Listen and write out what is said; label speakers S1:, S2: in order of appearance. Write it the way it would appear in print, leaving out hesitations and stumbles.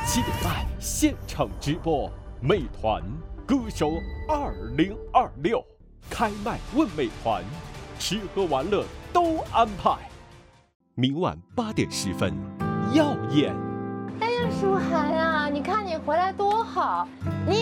S1: 7点半现场直播，美团歌手2026开麦问美团，吃喝玩乐都安排。明晚8点10分，耀眼。
S2: 哎呀，舒涵啊，你看你回来多好，你